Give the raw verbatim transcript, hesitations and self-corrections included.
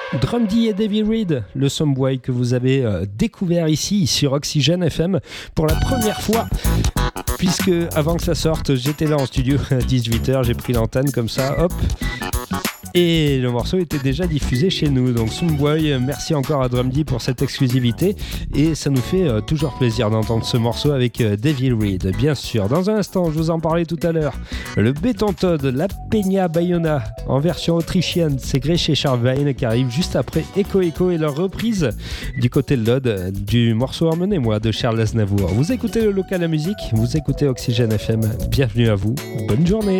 Drumdy et Davey Reed, le Someboy que vous avez euh, découvert ici sur Oxygène F M pour la première fois. Puisque avant que ça sorte, j'étais là en studio à dix-huit heures, j'ai pris l'antenne comme ça, hop. Et le morceau était déjà diffusé chez nous. Donc Someboy, merci encore à Drumdy pour cette exclusivité. Et ça nous fait euh, toujours plaisir d'entendre ce morceau avec euh, Davey Reed, bien sûr. Dans un instant, je vous en parlais tout à l'heure, le Béton Todd, la Peña Bayona en version autrichienne, c'est Gréchet Charvain qui arrive juste après Echo Echo et leur reprise du côté de l'Aude du morceau Emmenez-moi de Charles Aznavour. Vous écoutez le local à musique, vous écoutez Oxygène F M. Bienvenue à vous, bonne journée.